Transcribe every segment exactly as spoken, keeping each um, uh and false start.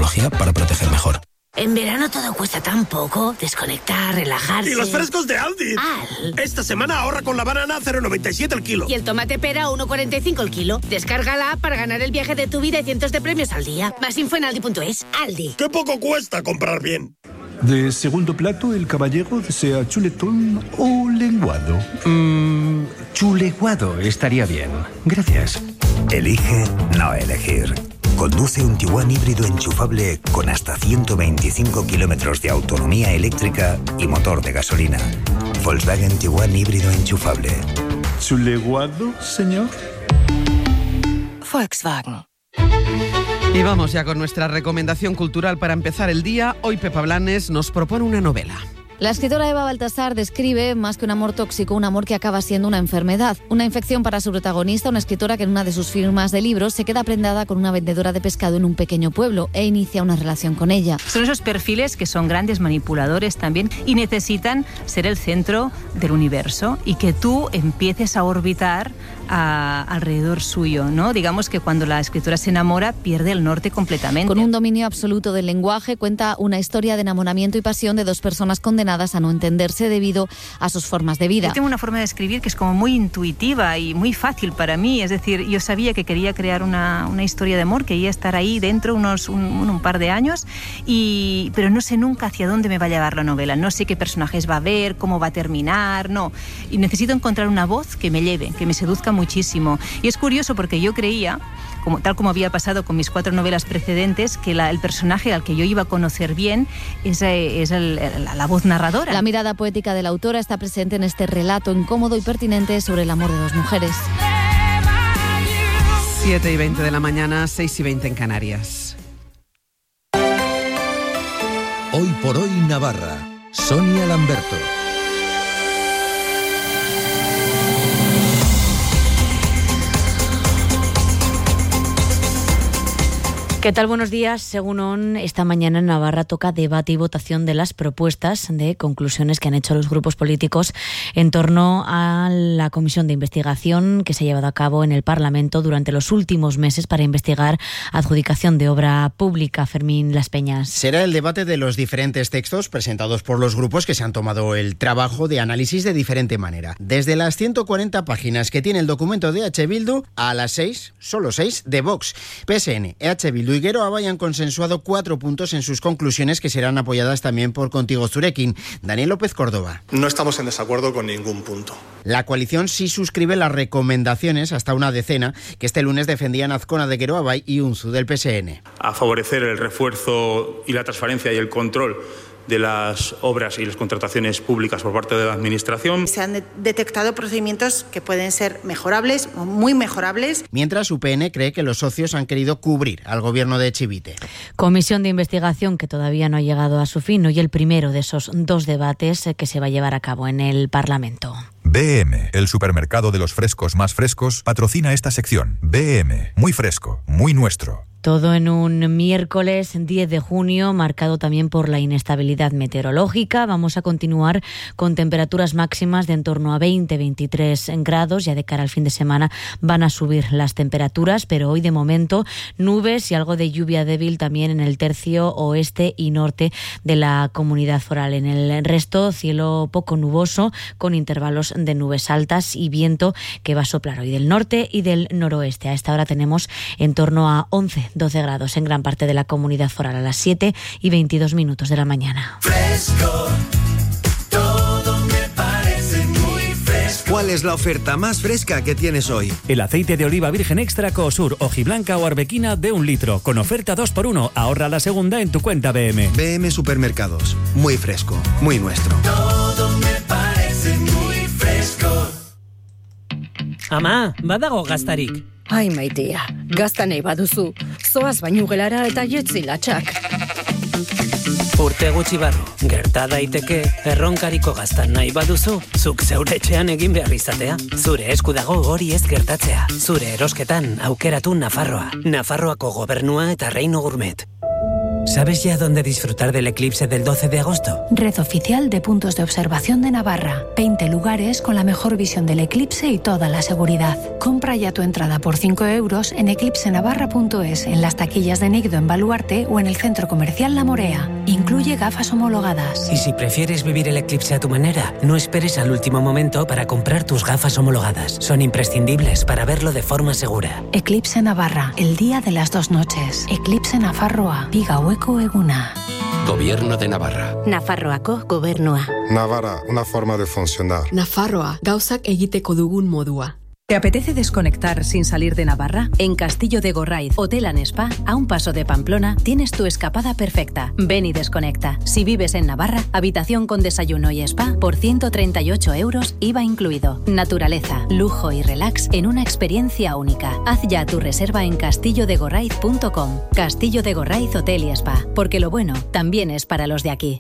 tecnología para proteger mejor. En verano todo cuesta tan poco. Desconectar, relajarse... ¡Y los frescos de Aldi! Al. Esta semana ahorra con la banana a cero coma noventa y siete el kilo. Y el tomate pera a uno coma cuarenta y cinco el kilo. Descarga la app para ganar el viaje de tu vida y cientos de premios al día. Más info en aldi punto es. Aldi. ¡Qué poco cuesta comprar bien! De segundo plato, el caballero desea chuletón o lenguado. Mmm, chuleguado estaría bien. Gracias. Elige no elegir. Conduce un Tiguan híbrido enchufable con hasta ciento veinticinco kilómetros de autonomía eléctrica y motor de gasolina. Volkswagen Tiguan híbrido enchufable. ¿Chuleguado, señor? Volkswagen. Y vamos ya con nuestra recomendación cultural para empezar el día. Hoy Pepa Blanes nos propone una novela. La escritora Eva Baltasar describe, más que un amor tóxico, un amor que acaba siendo una enfermedad. Una infección para su protagonista, una escritora que en una de sus firmas de libros se queda prendada con una vendedora de pescado en un pequeño pueblo e inicia una relación con ella. Son esos perfiles que son grandes manipuladores también y necesitan ser el centro del universo y que tú empieces a orbitar a, alrededor suyo, ¿no? Digamos que cuando la escritora se enamora pierde el norte completamente. Con un dominio absoluto del lenguaje, cuenta una historia de enamoramiento y pasión de dos personas condenadas a no entenderse debido a sus formas de vida. Yo tengo una forma de escribir que es como muy intuitiva y muy fácil para mí, es decir, yo sabía que quería crear una, una historia de amor, quería estar ahí dentro unos un, un par de años, y, pero no sé nunca hacia dónde me va a llevar la novela, no sé qué personajes va a haber, cómo va a terminar, no, y necesito encontrar una voz que me lleve, que me seduzca muchísimo. Y es curioso porque yo creía, como, tal como había pasado con mis cuatro novelas precedentes, que la, el personaje al que yo iba a conocer bien es, es el, la, la voz narradora. La mirada poética de la autora está presente en este relato incómodo y pertinente sobre el amor de dos mujeres. siete y veinte de la mañana, seis y veinte en Canarias. Hoy por hoy Navarra. Sonia Lamberto. ¿Qué tal? Buenos días. Según esta mañana en Navarra toca debate y votación de las propuestas de conclusiones que han hecho los grupos políticos en torno a la comisión de investigación que se ha llevado a cabo en el Parlamento durante los últimos meses para investigar adjudicación de obra pública. Fermín Las Peñas. Será el debate de los diferentes textos presentados por los grupos que se han tomado el trabajo de análisis de diferente manera. Desde las ciento cuarenta páginas que tiene el documento de H. Bildu a las seis, solo seis, de Vox, P S N, H. Bildu y Geroa hayan consensuado cuatro puntos en sus conclusiones que serán apoyadas también por Contigo Zurekin. Daniel López Córdoba. No estamos en desacuerdo con ningún punto. La coalición sí suscribe las recomendaciones, hasta una decena, que este lunes defendían Azcona de Geroa y Unzu del P S N. A favorecer el refuerzo y la transparencia y el control de las obras y las contrataciones públicas por parte de la Administración. Se han de- detectado procedimientos que pueden ser mejorables o muy mejorables. Mientras U P N cree que los socios han querido cubrir al gobierno de Chivite. Comisión de investigación que todavía no ha llegado a su fin, y el primero de esos dos debates que se va a llevar a cabo en el Parlamento. B M, el supermercado de los frescos más frescos, patrocina esta sección. B M, muy fresco, muy nuestro. Todo en un miércoles diez de junio, marcado también por la inestabilidad meteorológica. Vamos a continuar con temperaturas máximas de en torno a veinte a veintitrés grados. Ya de cara al fin de semana van a subir las temperaturas, pero hoy de momento nubes y algo de lluvia débil también en el tercio oeste y norte de la comunidad foral. En el resto, cielo poco nuboso con intervalos de nubes altas y viento que va a soplar hoy del norte y del noroeste. A esta hora tenemos en torno a once a doce grados en gran parte de la comunidad foral a las siete y veintidós minutos de la mañana. Fresco, todo me parece muy fresco. ¿Cuál es la oferta más fresca que tienes hoy? El aceite de oliva virgen extra Coosur, hojiblanca o arbequina de un litro, con oferta dos por uno. Ahorra la segunda en tu cuenta B M. B M Supermercados, muy fresco, muy nuestro. Todo me parece muy fresco. Ama, badago gaztarik. Ai, maitea, gazta nahi baduzu, zoaz baino gelara eta jetzi latxak. Urte gutxi barru, gerta daiteke, erronkariko gazta nahi baduzu, zuk zeure etxean egin behar izatea. Zure esku dago hori ez gertatzea. Zure erosketan aukeratu Nafarroa. Nafarroako gobernua eta Reino Gourmet. ¿Sabes ya dónde disfrutar del eclipse del doce de agosto? Red oficial de puntos de observación de Navarra. veinte lugares con la mejor visión del eclipse y toda la seguridad. Compra ya tu entrada por cinco euros en eclipse navarra punto es, en las taquillas de Nigdo en Baluarte o en el centro comercial La Morea. Incluye gafas homologadas. Y si prefieres vivir el eclipse a tu manera, no esperes al último momento para comprar tus gafas homologadas. Son imprescindibles para verlo de forma segura. Eclipse Navarra, el día de las dos noches. Eclipse Nafarroa, Vigaueko Eguna. Gobierno de Navarra. Nafarroako gobernua. Navarra, una forma de funcionar. Nafarroa, gauzak egiteko dugun modua. ¿Te apetece desconectar sin salir de Navarra? En Castillo de Gorraiz, Hotel and Spa, a un paso de Pamplona, tienes tu escapada perfecta. Ven y desconecta. Si vives en Navarra, habitación con desayuno y spa por ciento treinta y ocho euros, I V A incluido. Naturaleza, lujo y relax en una experiencia única. Haz ya tu reserva en castillo de gorraiz punto com. Castillo de Gorraiz Hotel y Spa, porque lo bueno también es para los de aquí.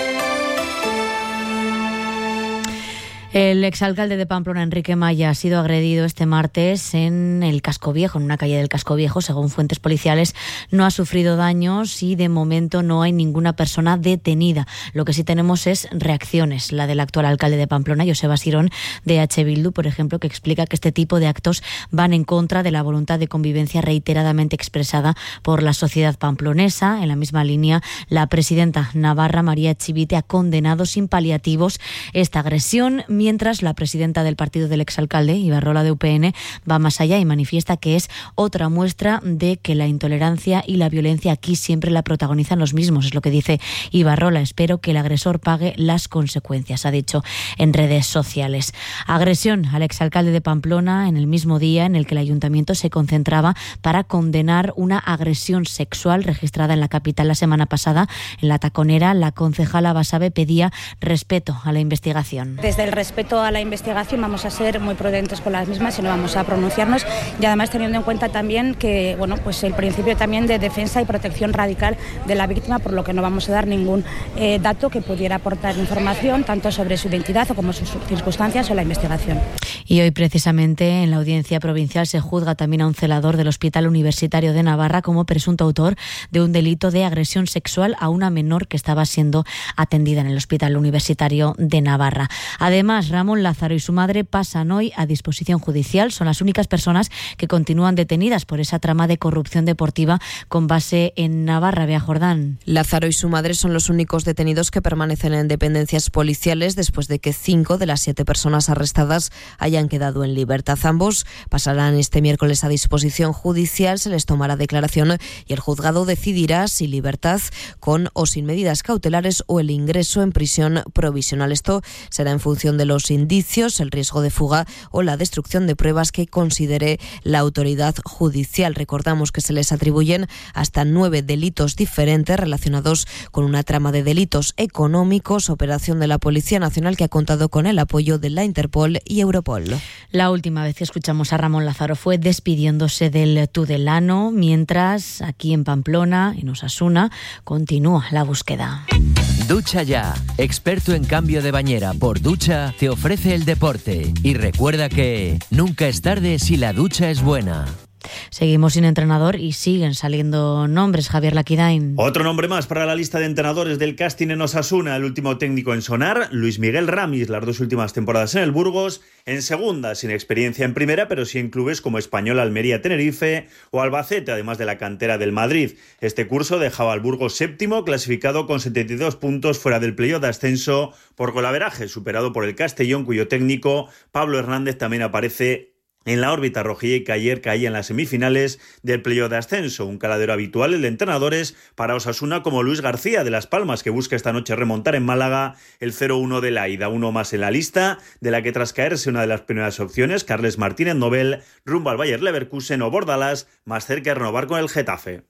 El exalcalde de Pamplona, Enrique Maya, ha sido agredido este martes en el Casco Viejo, en una calle del Casco Viejo. Según fuentes policiales, no ha sufrido daños y de momento no hay ninguna persona detenida. Lo que sí tenemos es reacciones. La del actual alcalde de Pamplona, Joseba Sirón, de H. Bildu, por ejemplo, que explica que este tipo de actos van en contra de la voluntad de convivencia reiteradamente expresada por la sociedad pamplonesa. En la misma línea, la presidenta navarra, María Echivite, ha condenado sin paliativos esta agresión, mientras la presidenta del partido del exalcalde, Ibarrola de U P N, va más allá y manifiesta que es otra muestra de que la intolerancia y la violencia aquí siempre la protagonizan los mismos. Es lo que dice Ibarrola. Espero que el agresor pague las consecuencias, ha dicho en redes sociales. Agresión al exalcalde de Pamplona en el mismo día en el que el ayuntamiento se concentraba para condenar una agresión sexual registrada en la capital la semana pasada. En La Taconera, la concejala Basabe pedía respeto a la investigación. Desde el respeto a la investigación vamos a ser muy prudentes con las mismas y no vamos a pronunciarnos, y además teniendo en cuenta también que bueno, pues el principio también de defensa y protección radical de la víctima, por lo que no vamos a dar ningún eh, dato que pudiera aportar información tanto sobre su identidad o como sus circunstancias o la investigación. Y hoy precisamente en la audiencia provincial se juzga también a un celador del Hospital Universitario de Navarra como presunto autor de un delito de agresión sexual a una menor que estaba siendo atendida en el Hospital Universitario de Navarra. Además, Ramón Lázaro y su madre pasan hoy a disposición judicial. Son las únicas personas que continúan detenidas por esa trama de corrupción deportiva con base en Navarra. Bea Jordán. Lázaro y su madre son los únicos detenidos que permanecen en dependencias policiales después de que cinco de las siete personas arrestadas hayan quedado en libertad. Ambos pasarán este miércoles a disposición judicial, se les tomará declaración y el juzgado decidirá si libertad con o sin medidas cautelares o el ingreso en prisión provisional. Esto será en función de los indicios, el riesgo de fuga o la destrucción de pruebas que considere la autoridad judicial. Recordamos que se les atribuyen hasta nueve delitos diferentes relacionados con una trama de delitos económicos, operación de la Policía Nacional que ha contado con el apoyo de la Interpol y Europol. La última vez que escuchamos a Ramón Lázaro fue despidiéndose del Tudelano, mientras aquí en Pamplona, en Osasuna, continúa la búsqueda. Ducha Ya, experto en cambio de bañera por ducha, te ofrece el deporte. Y recuerda que nunca es tarde si la ducha es buena. Seguimos sin entrenador y siguen saliendo nombres. Javier Laquidain. Otro nombre más para la lista de entrenadores del casting en Osasuna. El último técnico en sonar, Luis Miguel Ramis, las dos últimas temporadas en el Burgos. En segunda, sin experiencia en primera, pero sí en clubes como Español, Almería, Tenerife o Albacete, además de la cantera del Madrid. Este curso dejaba al Burgos séptimo, clasificado con setenta y dos puntos fuera del playoff de ascenso por golaveraje, superado por el Castellón, cuyo técnico Pablo Hernández también aparece en la órbita rojilla y que ayer caía en las semifinales del playoff de ascenso. Un caladero habitual el de entrenadores para Osasuna como Luis García de Las Palmas, que busca esta noche remontar en Málaga el cero uno de la ida. Uno más en la lista, de la que tras caerse una de las primeras opciones, Carles Martínez Nobel, rumbo al Bayer Leverkusen o Bordalás, más cerca de renovar con el Getafe.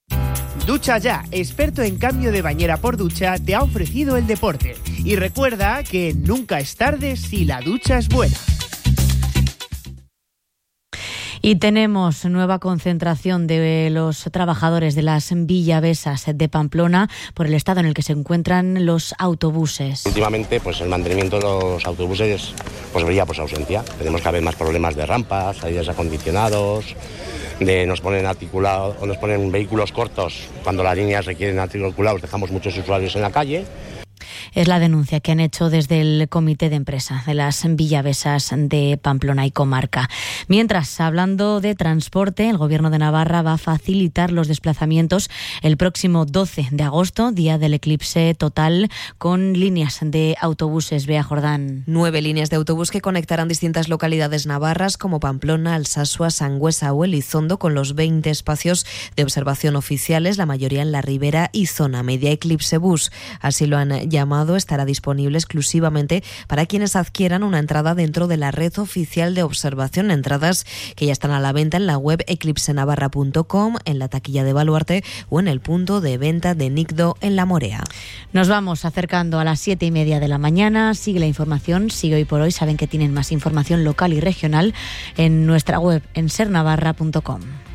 Ducha Ya, experto en cambio de bañera por ducha, te ha ofrecido el deporte. Y recuerda que nunca es tarde si la ducha es buena. Y tenemos nueva concentración de los trabajadores de las villavesas de Pamplona por el estado en el que se encuentran los autobuses. Últimamente, pues el mantenimiento de los autobuses pues brilla por su ausencia. Tenemos cada vez más problemas de rampas, aires acondicionados, de nos ponen articulados o nos ponen vehículos cortos cuando las líneas requieren articulados. Dejamos muchos usuarios en la calle. Es la denuncia que han hecho desde el comité de empresa de las villavesas de Pamplona y comarca. Mientras, hablando de transporte, el Gobierno de Navarra va a facilitar los desplazamientos el próximo doce de agosto, día del eclipse total, con líneas de autobuses. Bea Jordán. Nueve líneas de autobús que conectarán distintas localidades navarras como Pamplona, Alsasua, Sangüesa o Elizondo, con los veinte espacios de observación oficiales, la mayoría en la Ribera y zona media. Eclipse Bus, así lo han llamado, estará disponible exclusivamente para quienes adquieran una entrada dentro de la red oficial de observación. Entradas que ya están a la venta en la web eclipse navarra punto com, en la taquilla de Baluarte o en el punto de venta de Nicdo en La Morea. Nos vamos acercando a las siete y media de la mañana. Sigue la información, sigue Hoy por Hoy. Saben que tienen más información local y regional en nuestra web en ser navarra punto com.